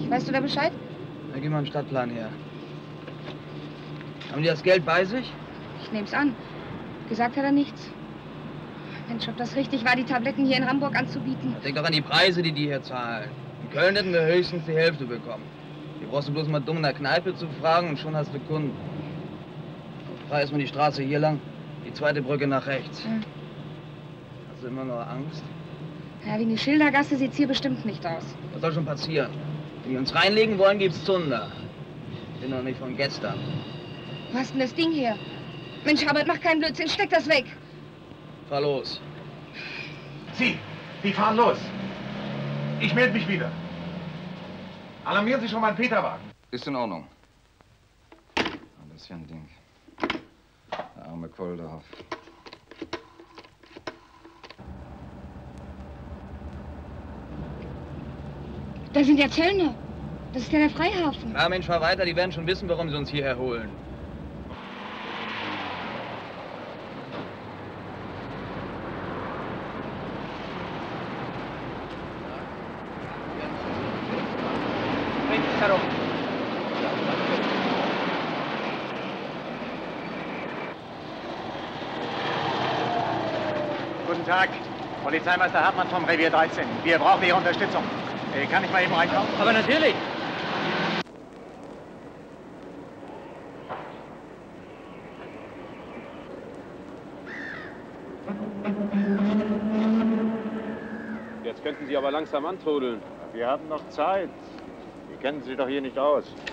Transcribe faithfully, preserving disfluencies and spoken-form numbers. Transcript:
Weißt du da Bescheid? Dann gib mal einen Stadtplan her. Haben die das Geld bei sich? Ich nehm's an. Gesagt hat er nichts. Mensch, ob das richtig war, die Tabletten hier in Hamburg anzubieten. Denk doch an die Preise, die die hier zahlen. In Köln hätten wir höchstens die Hälfte bekommen. Hier brauchst du bloß mal dumm in der Kneipe zu fragen und schon hast du Kunden. Frei ist man die Straße hier lang, die zweite Brücke nach rechts. Hm. Hast du immer noch Angst? Ja, wie eine Schildergasse sieht's hier bestimmt nicht aus. Was soll schon passieren? Wenn die uns reinlegen wollen, gibt's Zunder. Ich bin doch nicht von gestern. Wo hast denn das Ding her? Mensch, Herbert, mach keinen Blödsinn, steck das weg. Fahr los. Sie, die fahren los. Ich melde mich wieder. Alarmieren Sie schon mal einen Peterwagen. Ist in Ordnung. Ah, das ist ja ein Ding. Der arme Koldorf. Da sind ja Zöllner. Das ist ja der Freihafen. Ja, Mensch, fahr weiter, die werden schon wissen, warum sie uns hierher holen. Herum. Guten Tag, Polizeimeister Hartmann vom Revier dreizehn. Wir brauchen Ihre Unterstützung. Äh, kann ich mal eben reinkommen? Aber natürlich. Jetzt könnten Sie aber langsam antrudeln. Wir haben noch Zeit. Sie kennen sich doch hier nicht aus.